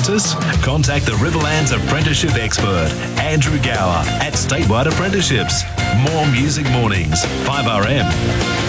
apprentice? Contact the Riverlands apprenticeship expert, Andrew Gower at Statewide Apprenticeships. More Music Mornings, 5RM.